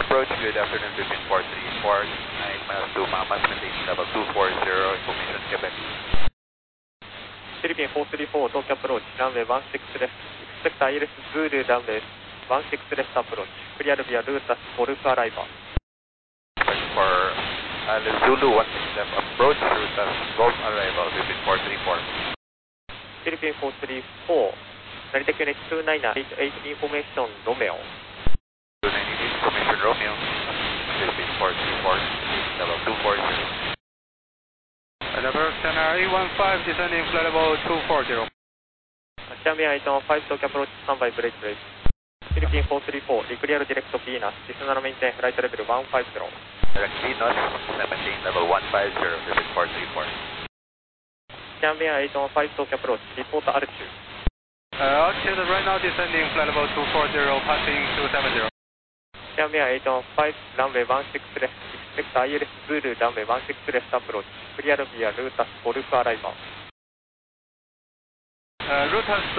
approach, good afternoon, between 434, 9 miles to Mamas, maintain level 240, information Quebec. フィリピン434、東京アプローチ、ランウェイ16です。エクスペクター ILS ズール、ランウェイ16レスアプローチ、クリアルビアルータス、ゴルフアライバー。 For Zulu 16 left approach, Rutas Golf arrival, between 434. フィリピン434、成田 QNH298 インフォメーション、ロメオ。 298 information Romeo, between 434, level 240. Level 10 A15, descending flight level 240. キャンビア815、東京アプローチ、スタンバイブレイクです。フィリピン434、リクリアルディレクトビーナス、ディスナルメインテン、フライトレベル150。 Direct Venus, 17 level 150, between 434. キャンビア815、東京アプローチ、リポートアルチュー。 Altitude right now descending flight level 240, passing 270. キャンビア815、ランウェイ16レス、エクスペクター ILS ズール、ランウェイ16レスアプローチ、クリアルビアルータス、ゴルフアライバー。 Rutas